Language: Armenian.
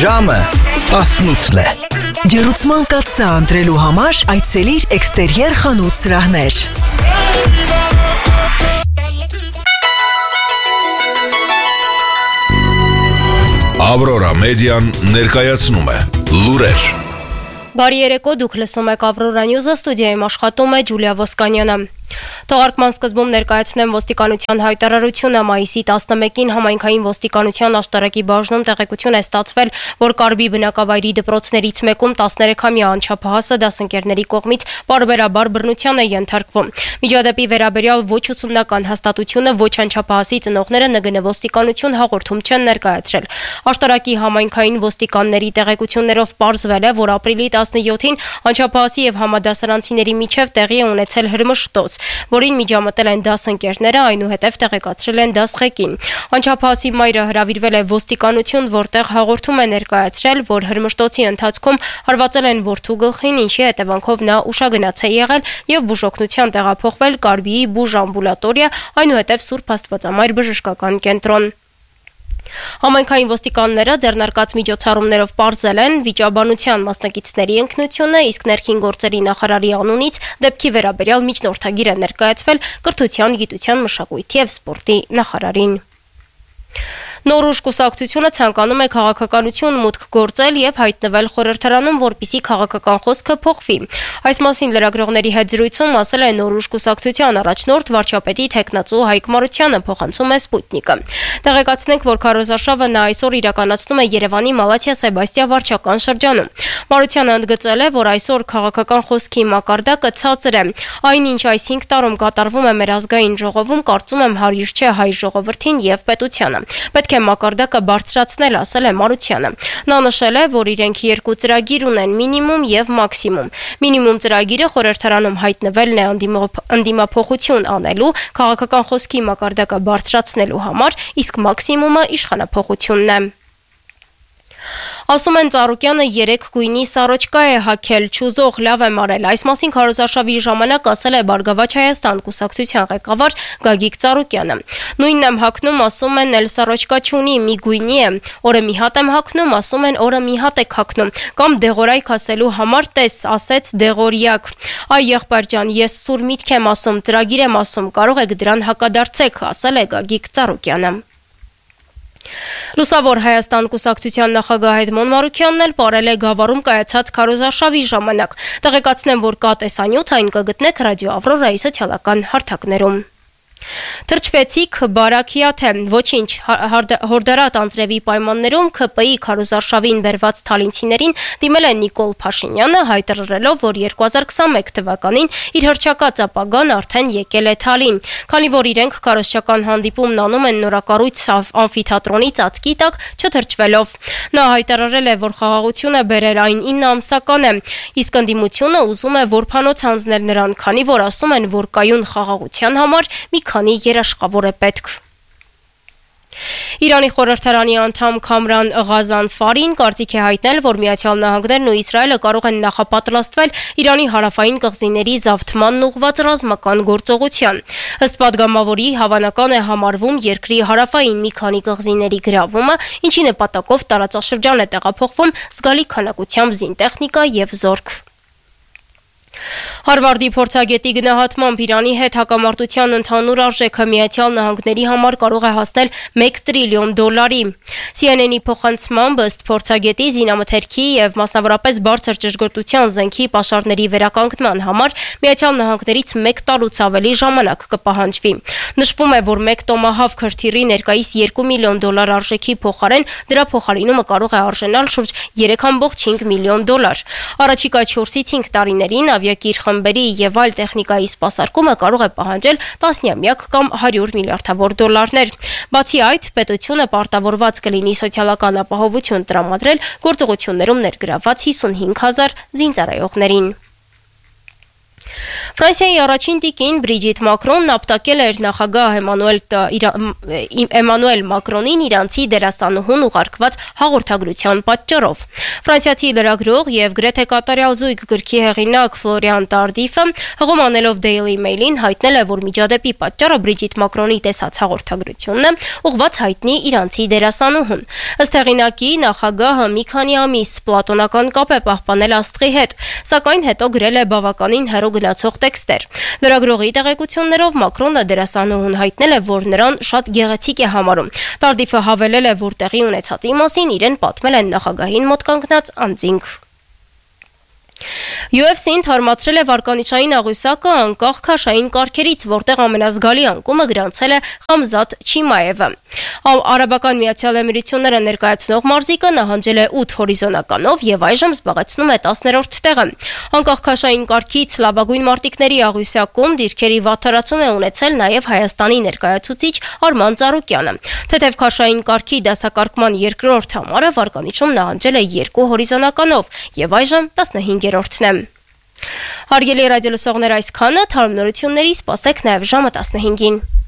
Ժամը 18-ն է։ Ջերուցման կաթսա ընտրելու համար այցելիր Էքստերիեր խանութ սրահներ։ Ավրորա մեդիան ներկայացնում է լուրեր։ Բարի երեկո, դուք լսում եք Ավրորա Նյուզը, ստուդիայում աշխատում է Ջուլիա Ոսկանյանը։ Թողարկման սկզբում ներկայացնեմ ոստիկանության հայտարարությունը մայիսի 11-ին համայնքային ոստիկանության աշտարակի բաժնում տեղեկություն է ստացվել, որ Կարբի բնակավայրի դպրոցներից մեկում 13-ամյա անչափահասը դասընկերների կողմից պարբերաբար բռնության է ենթարկվում։ Միջադեպի վերաբերյալ ոչ ուսումնական հաստատությունը, ոչ անչափահասի ծնողները ՆԳՆ ոստիկանություն հաղորդում չեն ներկայացրել։ Աշտարակի համայնքային ոստիկանների տեղեկություններով պարզվել է, որ ապրիլի 17-ին անչափահասի եւ համադասարանցիների միջև տեղի է ունեցել հրմշտոց, որին միջամտել են դասընկերները, այնուհետև տեղեկացրել են դասղեկին։ Անչափահասի մայրը հրավիրվել է ոստիկանություն, որտեղ հաղորդում է ներկայացրել, որ հրմշտոցի ընթացքում հարվածել են որդու գլխին, ինչի հետևանքով նա ուշագնաց է եղել եւ բուժօգնության տեղափոխվել Կարբիի բուժ ամբուլատորիա, այնուհետև Սուրբ Աստվածամայր բժշկական կենտրոն։ Համայնքային ոստիկանները ձեռնարկած միջոցառումներով պարզել են վիճաբանության մասնակիցների ընկնությունը, իսկ ներքին գործերի նախարարի անունից դեպքի վերաբերյալ միջնորդագիր է ներկայացվել Կրթության, գիտության, մշակույթի եւ սպորտի նախարարին։ Նորուժ կուսակցությունը ցանկանում է քաղաքականություն մուտք գործել եւ հայտնվել խորհրդարանում, որպիսի քաղաքական խոսքը փոխվի։ Այս մասին լրագրողների հետ զրույցում ասել է Նորուժ կուսակցության առաջնորդ վարչապետի թեկնածու Հայկ Մարությանը, փոխանցում է Սպուտնիկը։ Տեղեկացնենք, որ քարոզարշավը նա այսօր իրականացնում է Երևանի Մալաթիա Սեբաստիա վարչական շրջանում։ Մարությանը ընդգծել է, որ այսօր քաղաքական խոսքի մակարդակը ցածր է։ Այնինչ այս 5 տարում կատարվում է մեր ազգային ժողովում, կարծում եմ հարիր չէ հայ ժողովրդին եւ պետությանը։ Պետք է մակարդակը բարձրացնել, ասել է Մարությանը։ Նա նշել է, որ իրենք երկու ծրագիր ունեն՝ մինիմում եւ մաքսիմում։ Մինիմում ծրագիրը խորհրդարանում հայտնվելն է անդիմափոխություն անելու, քաղաքական խոսքի մակարդակը բարձրացնելու համար, իսկ մաքսիմումը իշխանափոխությունն է։ Ասում են Ծառուկյանը 3 գույնի սառոճկա է հագել, չուզող լավ եմ արել։ Այս մասին քարոզարշավի ժամանակ ասել է Բարգավաճ Հայաստան կուսակցության ղեկավար Գագիկ Ծառուկյանը։ Նույնն եմ հագնում, ասում են էլ սառոճկա չունի, մի գույնի է։ Օրը մի հատ եմ հագնում, ասում են օրը մի հատ եք հագնում։ Կամ դեղորայք ասելու համար տես, ասեց դեղորյակ։ Այ եղբայր ջան, ես սուր միտք եմ ասում, ծրագիր եմ ասում, կարող եք դրան հակադարձեք, ասել է Գագիկ Ծառուկյանը։ Լուսավոր Հայաստան կուսակցության նախագահ Էդմոն Մարուքյանն էլ պարել է Գավառում կայացած քարոզարշավի ժամանակ։ Տեղեկացնեմ, որ կա տեսանյութ, այն կգտնեք ռադիո Ավրորայի սոցիալական հարթակներում։ Թրջվեցիք բարակիաթ է, ոչինչ, հորդարատ անձրևի պայմաններում ՔՊ-ի քարոզարշավին բերված թալինցիներին դիմել է Նիկոլ Փաշինյանը, հայտարարելով, որ 2021 թվականին իր հռչակած ապագան արդեն եկել է Թալին, քանի որ իրենք քարոզչական հանդիպումն անում են նորակառույց ամֆիթատրոնի ծածկի տակ, չթրջվելով։ Նա հայտարարել է, որ խաղաղությունը բերել այն 9 ամսական է, իսկ ընդդիմությունը ուզում է որբանոց հանձնել նրան, քանի որ ասում են, որ կայուն խաղաղության համար մի քանի երաշխավոր է պետք։ Իրանի խորհրդարանի անդամ Քամրան Ղազանֆարին կարծիք է հայտնել, որ Միացյալ Նահանգներն ու Իսրայելը կարող են նախապատրաստվել Իրանի հարավային կղզիների զավթմանն ուղղված ռազմական գործողության։ Ըստ падգամավորի հավանական է համարվում երկրի հարավային մի քանի կղզիների գրավումը, ինչի նպատակով տարածաշրջան է տեղափոխվում զգալի քանակությամբ զինտեխնիկա եւ զորք։ Հարվարդի փորձագետի գնահատմամբ Իրանի հետ հակամարտության ընդհանուր արժեքը Միացյալ Նահանգների համար կարող է հասնել $1 տրիլիոն։ CNN-ի փոխանցմամբ ըստ փորձագետի զինամթերքի եւ մասնավորապես բարձր ճշգրտության զենքի պաշարների վերականգնման համար Միացյալ Նահանգներից 1 տարուց ավելի ժամանակ կպահանջվի։ Նշվում է, որ 1 տոմահավ քրթիրի ներկայիս $2 միլիոն արժեքի փոխարեն դրա փոխարինումը կարող է արժանալ շուրջ $3.5 միլիոն։ Առաջիկա 4-ից 5 տարիներին ավիակիր խմբերի եւ այլ տեխնիկայի սպասարկումը կարող է պահանջել տասնամյակ կամ $100 միլիարդավոր դոլարներ։ Բացի այդ, պետությունը պարտավորված կլինի սոցիալական ապահովություն տրամադրել գործողություններում ներգրավված 55,000 զինծառայողներին։ Ֆրանսիայի առաջին տիկին Բրիջիթ Մակրոնն ապտակել էր նախագահ Էմանուել Մակրոնին իրանցի դերասանուհուն ուղարկված հաղորդագրության պատճառով։ Ֆրանսիացի լրագրող եւ գրեթե կատարյալ զույգ գրքի հեղինակ Ֆլորիան Տարդիֆը հղում անելով Daily Mail-ին հայտնել է, որ միջադեպի պատճառը Բրիջիթ Մակրոնի տեսած հաղորդագրությունն է, ուղղված հայտնի իրանցի դերասանուհուն։ Ըստ հեղինակի, նախագահը մի քանի ամիս պլատոնական կապ է պահպանել աստղի հետ, սակայն հետո գրել է բավականին հեռու գնացող տեքստեր։ Լրագրողի տեղեկություններով Մակրոնը դերասանուհուն հայտնել է, որ նրան շատ գեղեցիկ է համարում։ Տարդիֆը հավելել է, որ տեղի ունեցածի մասին իրեն պատմել են նախագահին մոտ կանգնած անձինք։ UFC-ն թարմացրել է վարկանիշային աղյուսակը անկախ քաշային կարգերից, որտեղ ամենազգալի անկումը գրանցել է Խամզատ Չիմայևը։ Արաբական Միացյալ Էմիրությունները ներկայացնող մարզիկը նահանջել է 8 հորիզոնականով եւ այժմ զբաղեցնում է 10-րդ տեղը։ Անկախ քաշային կարգից լավագույն մարտիկների աղյուսակում դիրքերի վատթարացում է ունեցել նաեւ Հայաստանի ներկայացուցիչ Արման Ծառուկյանը։ Թեթև քաշային կարգի դասակարգման երկրորդ համարը վարկանիշում նահանջել է 2 հորիզոնականով եւ այժմ 15-րդն է։ Հարգելի ռադիոլսողներ, այսքանը, թարմ նորությունների սպասեք նաև ժամը 15-ին։